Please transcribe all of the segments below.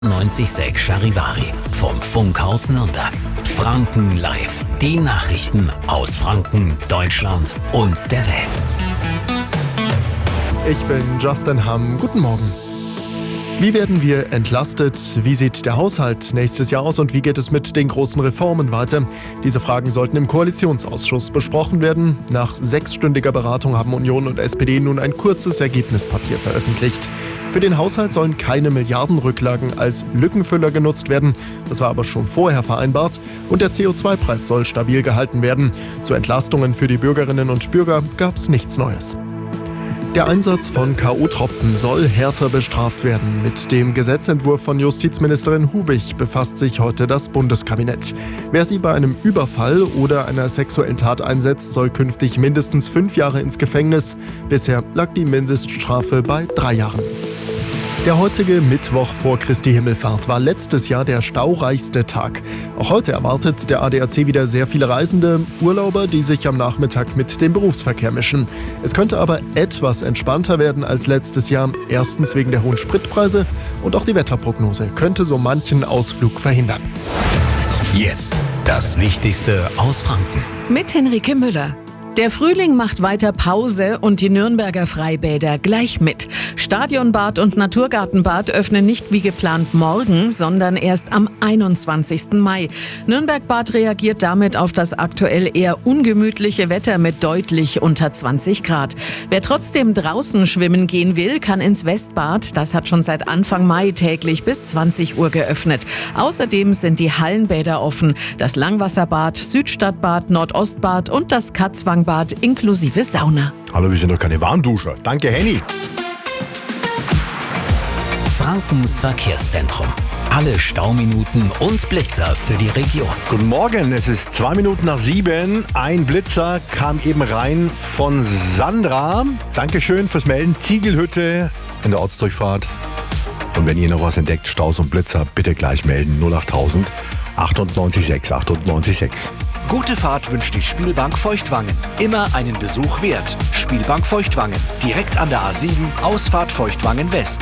98.6 Charivari vom Funkhaus Nürnberg. Franken live. Die Nachrichten aus Franken, Deutschland und der Welt. Ich bin Justin Hamm. Guten Morgen. Wie werden wir entlastet? Wie sieht der Haushalt nächstes Jahr aus und wie geht es mit den großen Reformen weiter? Diese Fragen sollten im Koalitionsausschuss besprochen werden. Nach 6-stündiger Beratung haben Union und SPD nun ein kurzes Ergebnispapier veröffentlicht. Für den Haushalt sollen keine Milliardenrücklagen als Lückenfüller genutzt werden. Das war aber schon vorher vereinbart. Und der CO2-Preis soll stabil gehalten werden. Zu Entlastungen für die Bürgerinnen und Bürger gab es nichts Neues. Der Einsatz von K.O.-Tropfen soll härter bestraft werden. Mit dem Gesetzentwurf von Justizministerin Hubich befasst sich heute das Bundeskabinett. Wer sie bei einem Überfall oder einer sexuellen Tat einsetzt, soll künftig mindestens 5 Jahre ins Gefängnis. Bisher lag die Mindeststrafe bei 3 Jahren. Der heutige Mittwoch vor Christi Himmelfahrt war letztes Jahr der staureichste Tag. Auch heute erwartet der ADAC wieder sehr viele Reisende, Urlauber, die sich am Nachmittag mit dem Berufsverkehr mischen. Es könnte aber etwas entspannter werden als letztes Jahr. Erstens wegen der hohen Spritpreise und auch die Wetterprognose könnte so manchen Ausflug verhindern. Jetzt das Wichtigste aus Franken. Mit Henrike Müller. Der Frühling macht weiter Pause und die Nürnberger Freibäder gleich mit. Stadionbad und Naturgartenbad öffnen nicht wie geplant morgen, sondern erst am 21. Mai. Nürnbergbad reagiert damit auf das aktuell eher ungemütliche Wetter mit deutlich unter 20 Grad. Wer trotzdem draußen schwimmen gehen will, kann ins Westbad. Das hat schon seit Anfang Mai täglich bis 20 Uhr geöffnet. Außerdem sind die Hallenbäder offen. Das Langwasserbad, Südstadtbad, Nordostbad und das Katzwangbad inklusive Sauna. Hallo, wir sind doch keine Warmduscher. Danke, Henny. Frankens Verkehrszentrum. Alle Stauminuten und Blitzer für die Region. Guten Morgen, es ist 2 Minuten nach 7. Ein Blitzer kam eben rein von Sandra. Dankeschön fürs Melden. Ziegelhütte in der Ortsdurchfahrt. Und wenn ihr noch was entdeckt, Staus und Blitzer, bitte gleich melden. 08000 98 6. Gute Fahrt wünscht die Spielbank Feuchtwangen. Immer einen Besuch wert. Spielbank Feuchtwangen. Direkt an der A7, Ausfahrt Feuchtwangen West.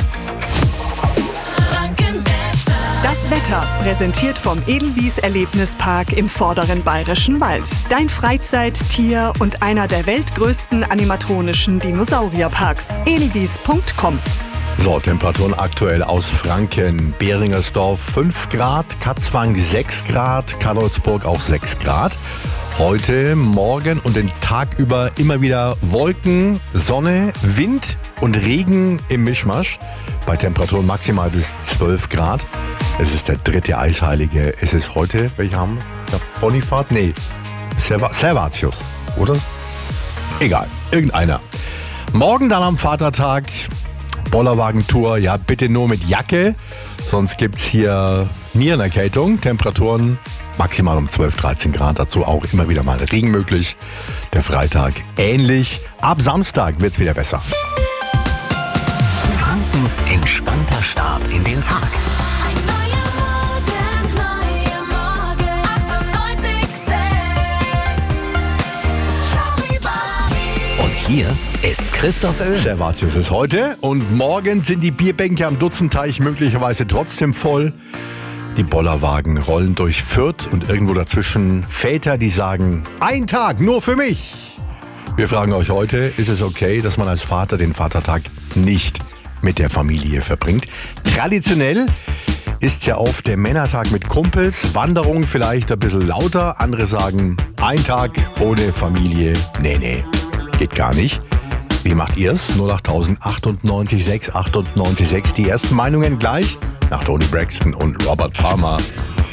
Das Wetter präsentiert vom Edelwies Erlebnispark im vorderen Bayerischen Wald. Dein Freizeit-, Tier- und einer der weltgrößten animatronischen Dinosaurierparks. edelwies.com. So, Temperaturen aktuell aus Franken. Beringersdorf 5 Grad, Katzwang 6 Grad, Karlsburg auch 6 Grad. Heute, morgen und den Tag über immer wieder Wolken, Sonne, Wind und Regen im Mischmasch. Bei Temperaturen maximal bis 12 Grad. Es ist der 3. Eisheilige. Es ist heute, welche haben wir? Bonifat? Nee, Servatius, oder? Egal, irgendeiner. Morgen dann am Vatertag. Bollerwagentour, ja bitte nur mit Jacke, sonst gibt's hier Nierenerkältung. Temperaturen maximal um 12, 13 Grad, dazu auch immer wieder mal Regen möglich. Der Freitag ähnlich, ab Samstag wird's wieder besser. Frankens entspannter Start in den Tag. Und hier ist Christoph Oehl. Servatius ist heute und morgen sind die Bierbänke am Dutzenteich möglicherweise trotzdem voll. Die Bollerwagen rollen durch Fürth und irgendwo dazwischen Väter, die sagen, ein Tag nur für mich. Wir fragen euch heute, ist es okay, dass man als Vater den Vatertag nicht mit der Familie verbringt? Traditionell ist ja oft der Männertag mit Kumpels, Wanderung vielleicht ein bisschen lauter. Andere sagen, ein Tag ohne Familie, nee. Geht gar nicht. Wie macht ihr's? 08000 98 6. Die ersten Meinungen gleich nach Toni Braxton und Robert Palmer.